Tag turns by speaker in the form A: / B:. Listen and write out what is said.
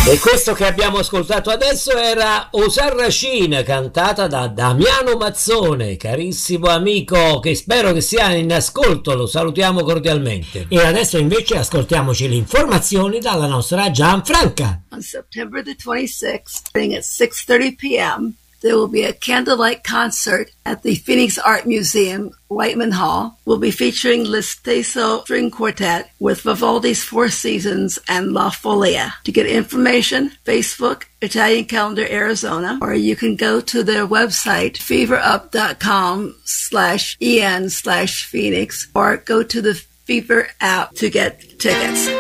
A: E questo che abbiamo ascoltato adesso era Osarracina, cantata da Damiano Mazzone, carissimo amico, che spero che sia in ascolto, lo salutiamo cordialmente. E adesso invece ascoltiamoci le informazioni dalla nostra Gianfranca.
B: On September the 26th, starting at 6:30 p.m., there will be a candlelight concert at the Phoenix Art Museum, Whiteman Hall. We'll be featuring L'Esteso String Quartet with Vivaldi's Four Seasons and La Folia. To get information, Facebook, Italian Calendar Arizona, or you can go to their website, feverup.com/en/Phoenix, or go to the Fever app to get tickets.